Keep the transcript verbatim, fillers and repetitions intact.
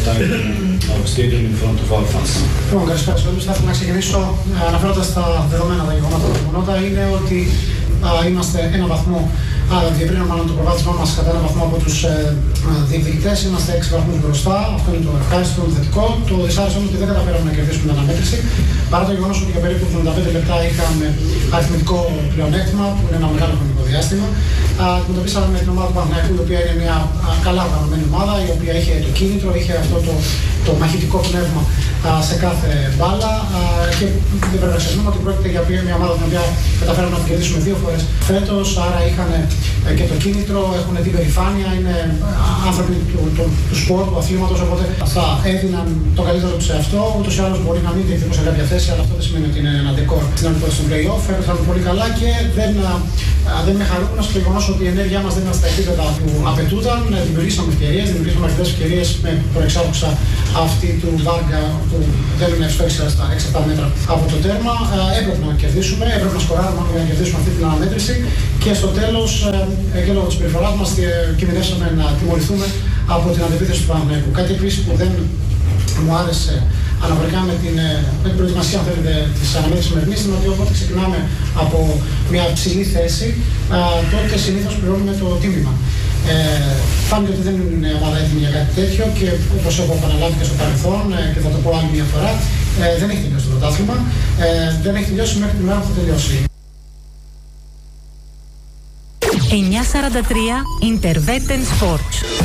time of stadium in front of our fans. Λοιπόν, καλησπέρα σε όλους. Θα ήθελα να ξεκινήσω αναφέροντας τα δεδομένα, τα γεγονότα. Τα γεγονότα είναι ότι α, είμαστε ένα βαθμό, διευρύνουμε μάλλον το προβάδισμά μας κατά ένα βαθμό από τους ε, διεκδικητές. Είμαστε έξι βαθμούς μπροστά. Αυτό είναι το ευχάριστο, το θετικό. Το δυσάρεστο είναι ότι δεν καταφέραμε να κερδίσουμε την αναμέτρηση. Παρά το γεγονός ότι για περίπου εβδομήντα πέντε λεπτά είχαμε αριθμητικό πλεονέκτημα, που είναι ένα μεγάλο χρονικό διάστημα. Αντιμετωπίσαμε με την ομάδα του Παναθηναϊκού, η οποία είναι μια α, καλά οργανωμένη ομάδα, η οποία είχε το κίνητρο, είχε αυτό το, το μαχητικό πνεύμα α, σε κάθε μπάλα. Α, και δεν πρέπει να ξεχνούμε ότι πρόκειται για μια ομάδα την οποία καταφέραμε να την κερδίσουμε δύο φορές φέτος. Άρα είχαν ε, και το κίνητρο, έχουν την περηφάνεια, είναι άνθρωποι του, του, του σπορ, του αθλήματος. Οπότε θα έδιναν το καλύτερο του σε αυτό. Ούτως ή άλλως μπορεί να μην διεκδικούν σε κάποια θέση, αλλά αυτό δεν σημαίνει ότι είναι ένα ντεκόρ στην ανυπόθεση των play-off. Έπαιξαν πολύ καλά και δεν, α, δεν είμαι χαρούμενος στο γεγονός ότι η ενέργειά μας δεν ήταν στα επίπεδα που απαιτούνταν. Δημιουργήσαμε ευκαιρίες, δημιουργήσαμε αρκετές ευκαιρίες με προεξάρχουσα αυτή του Βάργα που δεν είναι στο έξι επτά μέτρα από το τέρμα. Ε, έπρεπε να κερδίσουμε, έπρεπε να σκοράρουμε για να κερδίσουμε αυτή την αναμέτρηση και στο τέλος, ε, και λόγω της περιφοράς μας, ε, κινδυνεύσαμε να τιμωρηθούμε από την αντεπίθεση του Παναθηναϊκού. Κάτι επίσης που δεν μου άρεσε αναφορικά με την, με την προετοιμασία, αν θέλετε, της αναμέτρησης σημερινής, είναι ότι όποτε ξεκινάμε από μια ψηλή θέση, α, τότε συνήθως πληρώνουμε το τίμημα. Ε, φάνηκε ότι δεν είναι ομάδα έτοιμη για κάτι τέτοιο και όπως έχω επαναλάβει και στο παρελθόν ε, και θα το πω άλλη μια φορά, ε, δεν έχει τελειώσει το πρωτάθλημα, ε, δεν έχει τελειώσει μέχρι την μέρα που θα τελειώσει. εννιά σαράντα τρία Interveten Sports.